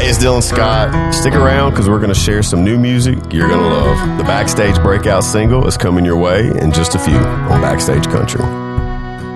Hey, it's Dylan Scott. Stick around because we're going to share some new music you're going to love. The Backstage breakout single is coming your way in just a few on Backstage Country.